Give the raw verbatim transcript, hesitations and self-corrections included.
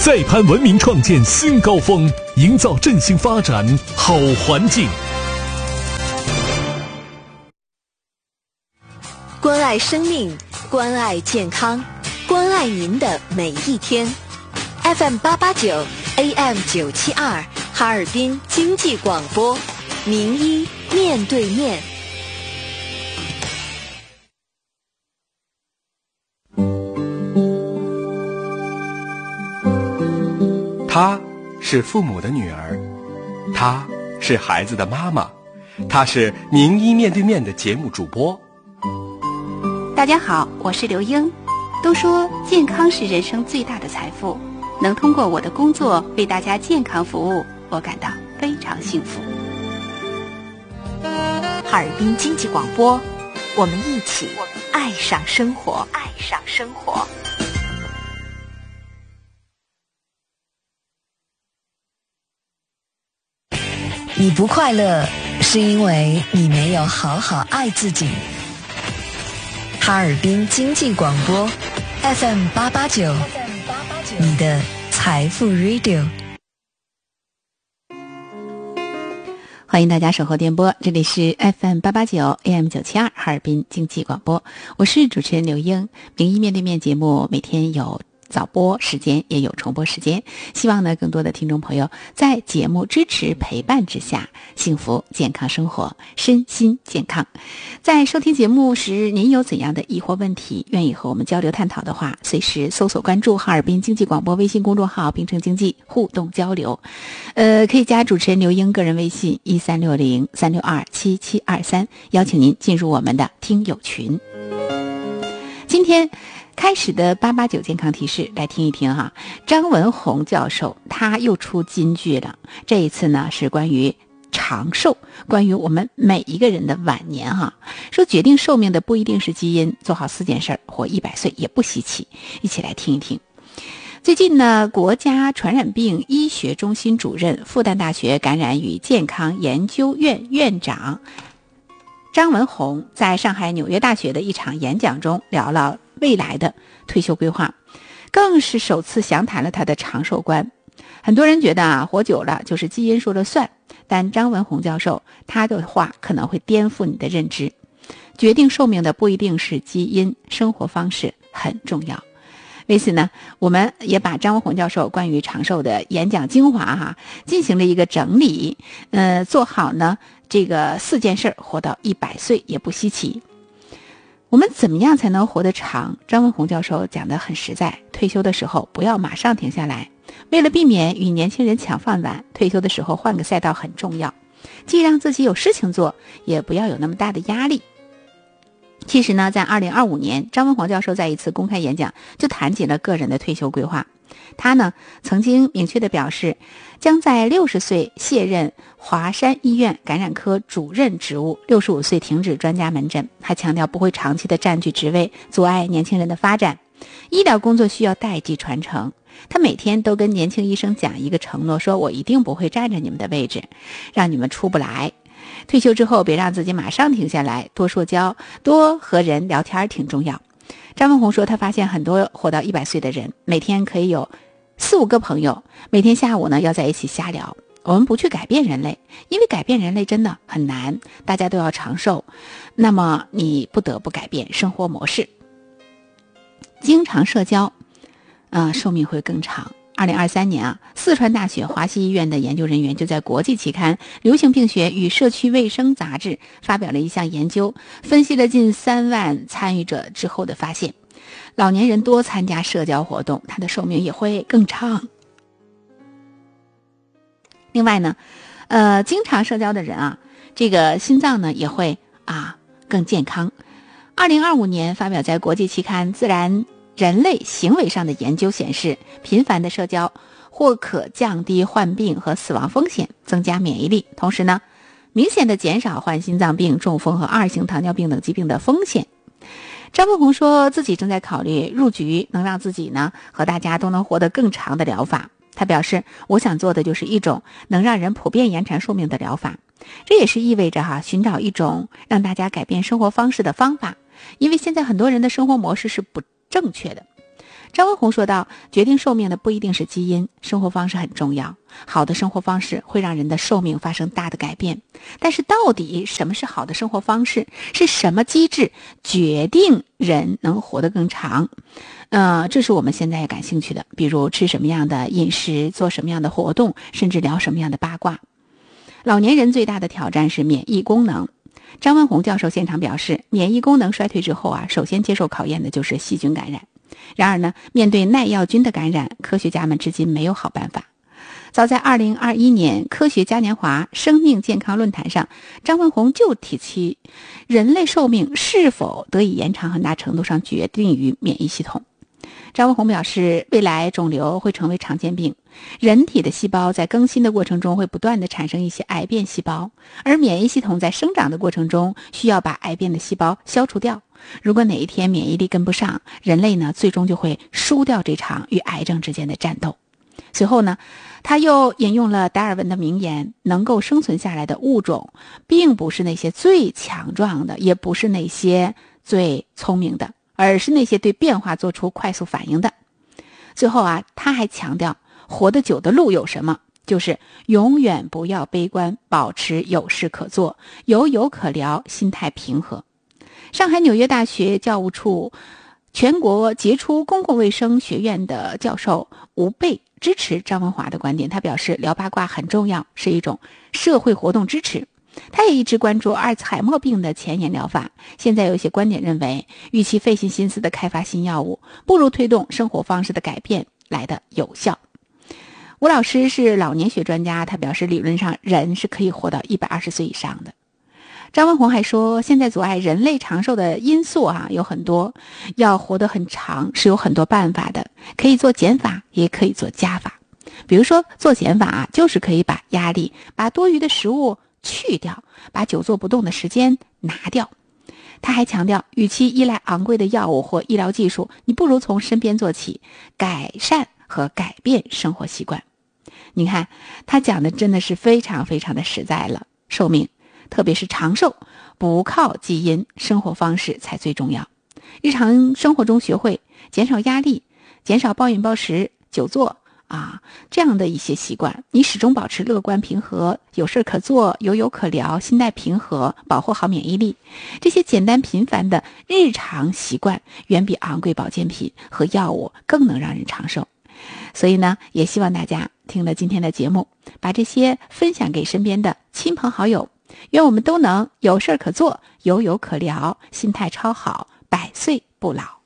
在攀文明创建新高峰，营造振兴发展好环境。 关爱生命，关爱健康，关爱您的每一天。F M 八八九 A M 九七二，哈尔滨经济广播，名医面对面。 她是父母的女儿，她是孩子的妈妈，她是名医面对面的节目主播。 大家好，我是刘英。都说健康是人生最大的财富，能通过我的工作为大家健康服务，我感到非常幸福。 哈尔滨经济广播，我们一起爱上生活，爱上生活。你不快乐，是因为你没有好好爱自己。哈尔滨经济广播 F M 八八九，你的财富 Radio。 欢迎大家守候电波，这里是 F M 八八九 A M 九七二哈尔滨经济广播，我是主持人刘英。名医面对面节目每天有早播时间，也有重播时间，希望呢更多的听众朋友在节目支持陪伴之下，幸福健康生活，身心健康。在收听节目时，您有怎样的疑惑问题，愿意和我们交流探讨的话，随时搜索关注哈尔滨经济广播微信公众号，并称经济互动交流。呃，可以加主持人刘英个人微信一三六零三六二七七二三，邀请您进入我们的听友群。今天开始的八八九健康提示，来听一听哈。张文宏教授他又出金句了，这一次呢是关于长寿，关于我们每一个人的晚年哈。说决定寿命的不一定是基因，做好四件事，活一百岁也不稀奇。一起来听一听。最近呢，国家传染病医学中心主任、复旦大学感染与健康研究院院长张文宏在上海纽约大学的一场演讲中聊了未来的退休规划，更是首次详谈了他的长寿观。很多人觉得啊，活久了就是基因说了算，但张文宏教授他的话可能会颠覆你的认知。决定寿命的不一定是基因，生活方式很重要。为此呢，我们也把张文宏教授关于长寿的演讲精华哈进行了一个整理，呃，做好呢这个四件事，活到一百岁也不稀奇。我们怎么样才能活得长？张文宏教授讲得很实在，退休的时候不要马上停下来，为了避免与年轻人抢饭碗，退休的时候换个赛道很重要，既让自己有事情做，也不要有那么大的压力。其实呢，在二零二五年，张文宏教授在一次公开演讲就谈起了个人的退休规划。他呢曾经明确地表示，将在六十岁卸任华山医院感染科主任职务，六十五岁停止专家门诊。还强调不会长期的占据职位，阻碍年轻人的发展。医疗工作需要代际传承。他每天都跟年轻医生讲一个承诺，说我一定不会占着你们的位置，让你们出不来。退休之后别让自己马上停下来，多社交，多和人聊天挺重要。张文宏说，他发现很多活到一百岁的人，每天可以有四五个朋友，每天下午呢要在一起瞎聊。我们不去改变人类，因为改变人类真的很难，大家都要长寿，那么你不得不改变生活模式。经常社交，呃，寿命会更长。二零二三年啊，四川大学华西医院的研究人员就在国际期刊《流行病学与社区卫生杂志》发表了一项研究，分析了近三万参与者之后的发现，老年人多参加社交活动，他的寿命也会更长。另外呢，呃，经常社交的人啊，这个心脏呢也会啊更健康。二零二五年发表在国际期刊《自然人类行为上的研究》显示，频繁的社交或可降低患病和死亡风险，增加免疫力，同时呢，明显的减少患心脏病、中风和二型糖尿病等疾病的风险。张文宏说自己正在考虑入局能让自己呢和大家都能活得更长的疗法。他表示，我想做的就是一种能让人普遍延长寿命的疗法，这也是意味着哈寻找一种让大家改变生活方式的方法，因为现在很多人的生活模式是不正确的。 张文宏说道，决定寿命的不一定是基因，生活方式很重要。好的生活方式会让人的寿命发生大的改变。但是到底什么是好的生活方式？是什么机制决定人能活得更长？呃，这是我们现在感兴趣的，比如吃什么样的饮食，做什么样的活动，甚至聊什么样的八卦。老年人最大的挑战是免疫功能。张文宏教授现场表示，免疫功能衰退之后啊，首先接受考验的就是细菌感染。然而呢，面对耐药菌的感染，科学家们至今没有好办法。早在二零二一年科学嘉年华生命健康论坛上，张文宏就提起，人类寿命是否得以延长很大程度上决定于免疫系统。张文宏表示，未来肿瘤会成为常见病，人体的细胞在更新的过程中会不断地产生一些癌变细胞，而免疫系统在生长的过程中需要把癌变的细胞消除掉。如果哪一天免疫力跟不上，人类呢最终就会输掉这场与癌症之间的战斗。随后呢，他又引用了达尔文的名言，能够生存下来的物种并不是那些最强壮的，也不是那些最聪明的，而是那些对变化做出快速反应的。最后啊，他还强调，活得久的路有什么？就是永远不要悲观，保持有事可做，有有可聊，心态平和。上海纽约大学教务处全国杰出公共卫生学院的教授吴贝支持张文华的观点，他表示，聊八卦很重要，是一种社会活动支持。他也一直关注阿尔茨海默病的前沿疗法。现在有一些观点认为，与其费尽心思的开发新药物，不如推动生活方式的改变来得有效。吴老师是老年学专家，他表示，理论上人是可以活到一百二十岁以上的。张文宏还说，现在阻碍人类长寿的因素啊有很多，要活得很长是有很多办法的，可以做减法，也可以做加法。比如说做减法啊，就是可以把压力、把多余的食物去掉，把久坐不动的时间拿掉。他还强调，与其依赖昂贵的药物或医疗技术，你不如从身边做起，改善和改变生活习惯。你看，他讲的真的是非常非常的实在了。寿命，特别是长寿，不靠基因，生活方式才最重要。日常生活中学会减少压力，减少暴饮暴食、久坐啊，这样的一些习惯，你始终保持乐观平和，有事可做，有有可聊，心态平和，保护好免疫力。这些简单平凡的日常习惯，远比昂贵保健品和药物更能让人长寿。所以呢，也希望大家听了今天的节目，把这些分享给身边的亲朋好友，愿我们都能有事可做，有有可聊，心态超好，百岁不老。